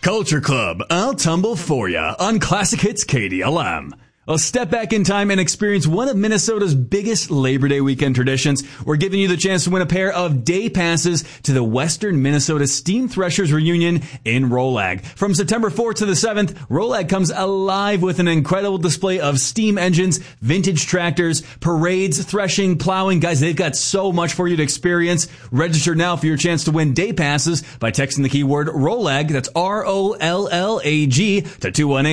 Culture Club, I'll tumble for ya on Classic Hits KDLM. Well, step back in time and experience one of Minnesota's biggest Labor Day weekend traditions. We're giving you the chance to win a pair of day passes to the Western Minnesota Steam Threshers reunion in Rolag. From September 4th to the 7th, Rolag comes alive with an incredible display of steam engines, vintage tractors, parades, threshing, plowing. Guys, they've got so much for you to experience. Register now for your chance to win day passes by texting the keyword ROLAG, that's ROLLAG, to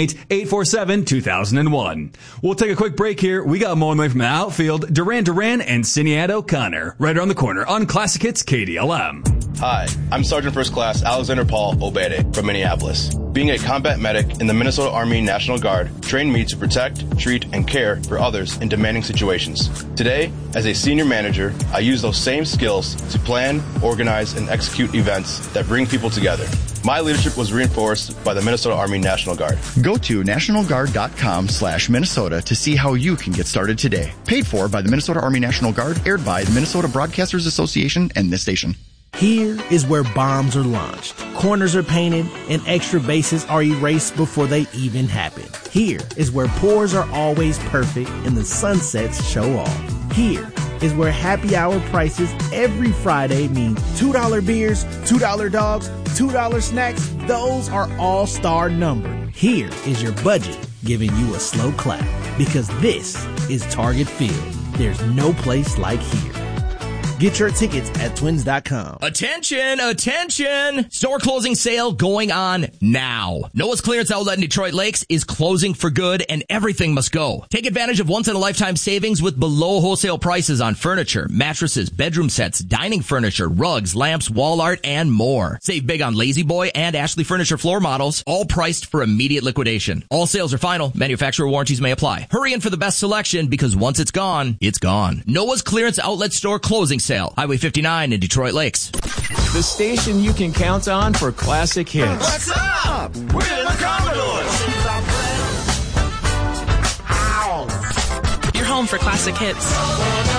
218-847-2001. We'll take a quick break here. We got more from the outfield. Duran Duran and Sinead O'Connor right around the corner on Classic Hits KDLM. Hi, I'm Sergeant First Class Alexander Paul Obede from Minneapolis. Being a combat medic in the Minnesota Army National Guard trained me to protect, treat, and care for others in demanding situations. Today, as a senior manager, I use those same skills to plan, organize, and execute events that bring people together. My leadership was reinforced by the Minnesota Army National Guard. Go to nationalguard.com/Minnesota to see how you can get started today. Paid for by the Minnesota Army National Guard, aired by the Minnesota Broadcasters Association and this station. Here is where bombs are launched, corners are painted, and extra bases are erased before they even happen. Here is where pours are always perfect and the sunsets show off. Here is where happy hour prices every Friday mean $2 beers, $2 dogs, $2 snacks. Those are all-star numbered. Here is your budget giving you a slow clap, because this is Target Field. There's no place like here. Get your tickets at twins.com. Attention, attention! Store closing sale going on now. Noah's Clearance Outlet in Detroit Lakes is closing for good, and everything must go. Take advantage of once-in-a-lifetime savings with below wholesale prices on furniture, mattresses, bedroom sets, dining furniture, rugs, lamps, wall art, and more. Save big on Lazy Boy and Ashley Furniture floor models, all priced for immediate liquidation. All sales are final. Manufacturer warranties may apply. Hurry in for the best selection, because once it's gone, it's gone. Noah's Clearance Outlet Store closing sale. Highway 59 in Detroit Lakes. The station you can count on for classic hits. What's up? We're the Commodores. You're home for classic hits.